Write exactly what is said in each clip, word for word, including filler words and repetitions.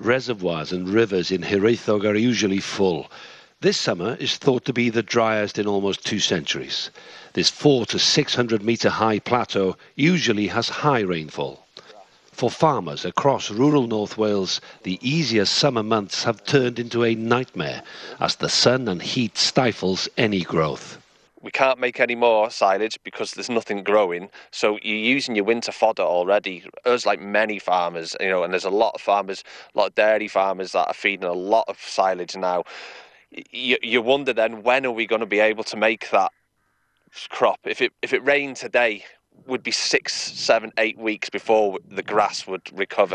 Reservoirs and rivers in Hireithog are usually full. This summer is thought to be the driest in almost two centuries. This four to six hundred metre high plateau usually has high rainfall. For farmers across rural North Wales, the easier summer months have turned into a nightmare as the sun and heat stifles any growth. We can't make any more silage because there's nothing growing. So you're using your winter fodder already. Us, like many farmers, you know, and there's a lot of farmers, a lot of dairy farmers that are feeding a lot of silage now. You, you wonder then, when are we going to be able to make that crop? If it if it rained today, would be six, seven, eight weeks before the grass would recover.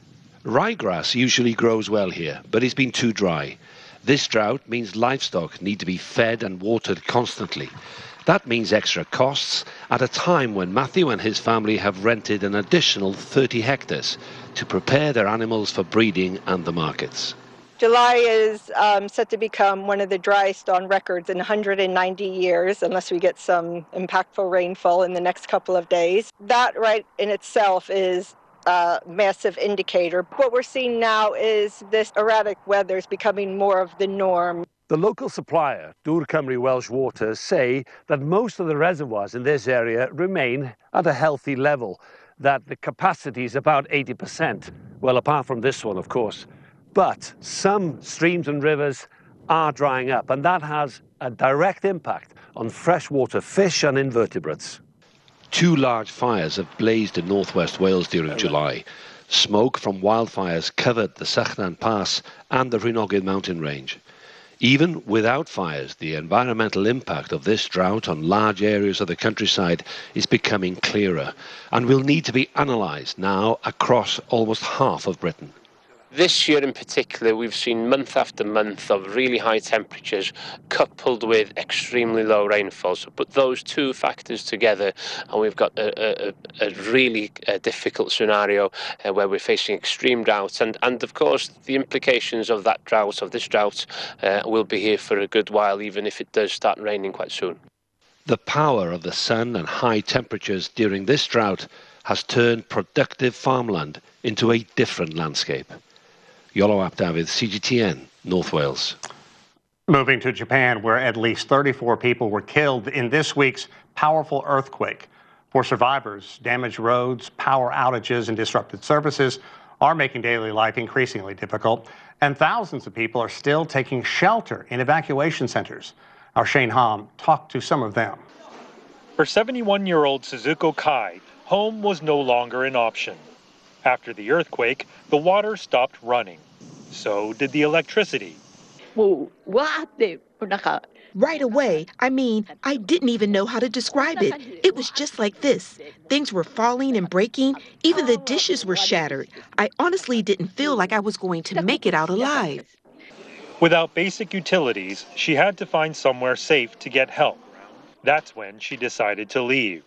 Ryegrass usually grows well here, but it's been too dry. This drought means livestock need to be fed and watered constantly. That means extra costs at a time when Matthew and his family have rented an additional thirty hectares to prepare their animals for breeding and the markets. July is um, set to become one of the driest on records in one hundred ninety years, unless we get some impactful rainfall in the next couple of days. That right in itself is a massive indicator. What we're seeing now is this erratic weather is becoming more of the norm. The local supplier, Dŵr Cymru Welsh Waters, say that most of the reservoirs in this area remain at a healthy level, that the capacity is about eighty percent. Well, apart from this one, of course. But some streams and rivers are drying up, and that has a direct impact on freshwater fish and invertebrates. Two large fires have blazed in northwest Wales during July. Smoke from wildfires covered the Sychnant Pass and the Rhinogydd mountain range. Even without fires, the environmental impact of this drought on large areas of the countryside is becoming clearer and will need to be analysed now across almost half of Britain. This year in particular, we've seen month after month of really high temperatures coupled with extremely low rainfall. So put those two factors together and we've got a, a, a really uh, difficult scenario uh, where we're facing extreme droughts. And, and of course, the implications of that drought, of this drought, uh, will be here for a good while, even if it does start raining quite soon. The power of the sun and high temperatures during this drought has turned productive farmland into a different landscape. Iolo ap Dafydd, C G T N, North Wales. Moving to Japan, where at least thirty-four people were killed in this week's powerful earthquake. For survivors, damaged roads, power outages, and disrupted services are making daily life increasingly difficult, and thousands of people are still taking shelter in evacuation centers. Our Shane Hom talked to some of them. For seventy-one-year-old Suzuko Kai, home was no longer an option. After the earthquake, the water stopped running. So did the electricity. Right away, I mean, I didn't even know how to describe it. It was just like this. Things were falling and breaking. Even the dishes were shattered. I honestly didn't feel like I was going to make it out alive. Without basic utilities, she had to find somewhere safe to get help. That's when she decided to leave.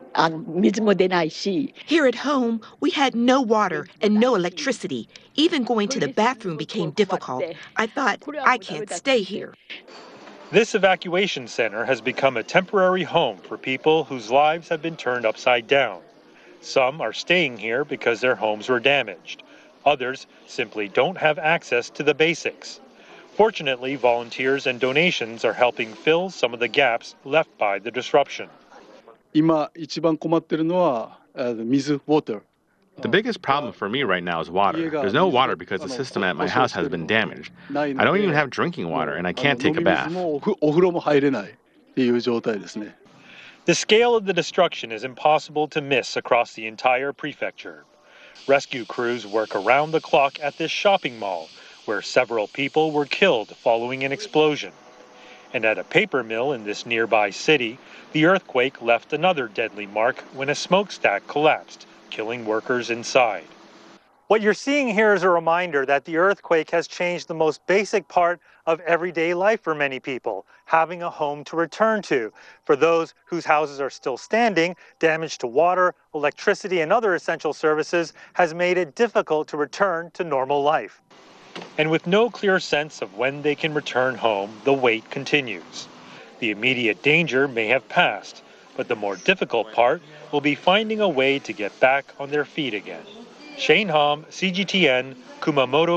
Here at home, we had no water and no electricity. Even going to the bathroom became difficult. I thought, I can't stay here. This evacuation center has become a temporary home for people whose lives have been turned upside down. Some are staying here because their homes were damaged. Others simply don't have access to the basics. Fortunately, volunteers and donations are helping fill some of the gaps left by the disruption. The biggest problem for me right now is water. There's no water because the system at my house has been damaged. I don't even have drinking water, and I can't take a bath. The scale of the destruction is impossible to miss across the entire prefecture. Rescue crews work around the clock at this shopping mall, where several people were killed following an explosion. And at a paper mill in this nearby city, the earthquake left another deadly mark when a smokestack collapsed, killing workers inside. What you're seeing here is a reminder that the earthquake has changed the most basic part of everyday life for many people, having a home to return to. For those whose houses are still standing, damage to water, electricity, and other essential services has made it difficult to return to normal life. And with no clear sense of when they can return home, the wait continues. The immediate danger may have passed, but the more difficult part will be finding a way to get back on their feet again. Shane Hom, C G T N, Kumamoto.